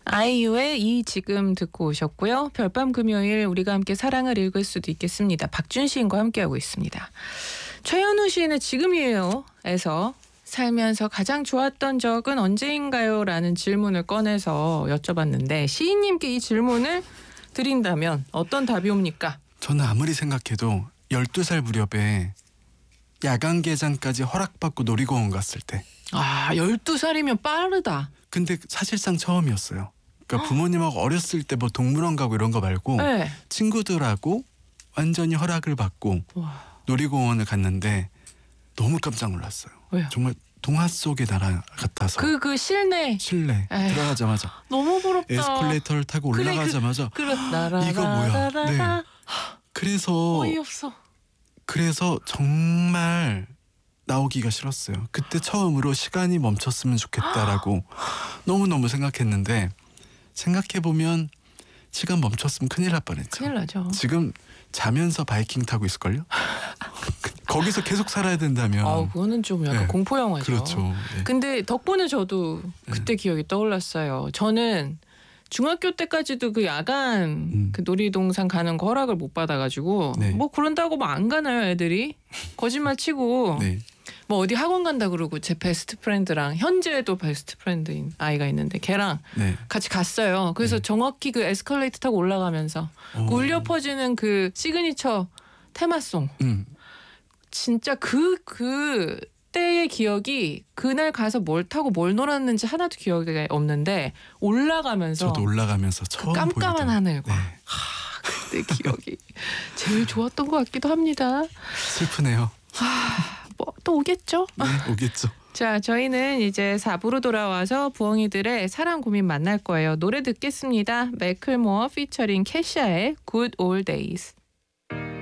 아이유의 이 지금 듣고 오셨고요. 별밤 금요일 우리가 함께 사랑을 읽을 수도 있겠습니다. 박준 시인과 함께하고 있습니다. 최현우 시인의 지금이에요에서 살면서 가장 좋았던 적은 언제인가요? 라는 질문을 꺼내서 여쭤봤는데 시인님께 이 질문을 드린다면 어떤 답이 옵니까? 저는 아무리 생각해도 12살 무렵에 야간 개장까지 허락받고 놀이공원 갔을 때. 12살이면 빠르다. 근데 사실상 처음이었어요. 그러니까 부모님하고 어렸을 때 뭐 동물원 가고 이런 거 말고 네. 친구들하고 완전히 허락을 받고 와. 놀이공원을 갔는데 너무 깜짝 놀랐어요. 왜요? 정말 동화 속의 나라 같아서. 그 실내 실내 들어가자마자 너무 부럽다. 에스컬레이터를 타고 올라가자마자 나라 이거 뭐야? 네. 그래서 어이없어. 그래서 정말 나오기가 싫었어요. 그때 처음으로 시간이 멈췄으면 좋겠다라고 너무너무 생각했는데 생각해보면 시간 멈췄으면 큰일 날 뻔했죠. 큰일 나죠. 지금 자면서 바이킹 타고 있을걸요? 거기서 계속 살아야 된다면. 그거는 좀 약간 네. 공포 영화죠. 그렇죠. 네. 근데 덕분에 저도 그때 기억이 떠올랐어요. 저는 중학교 때까지도 그 야간 그 놀이동산 가는 거 허락을 못 받아가지고 네. 뭐 그런다고 뭐 안 가나요 애들이? 거짓말 치고 네. 뭐 어디 학원 간다 그러고 제 베스트 프렌드랑 현재도 베스트 프렌드인 아이가 있는데 걔랑 네. 같이 갔어요. 그래서 네. 정확히 그 에스컬레이터 타고 올라가면서 그 울려 퍼지는 그 시그니처 테마송 진짜 그 때의 기억이 그날 가서 뭘 타고 뭘 놀았는지 하나도 기억이 없는데 올라가면서 저도 올라가면서 처음 그 깜깜한 보이던. 하늘과 네. 그때 기억이 제일 좋았던 것 같기도 합니다. 슬프네요. 뭐 또 오겠죠? 네, 오겠죠. 자, 저희는 이제 4부로 돌아와서 부엉이들의 사랑 고민 만날 거예요. 노래 듣겠습니다. 매클모어 피처링 캐샤의 Good Old Days.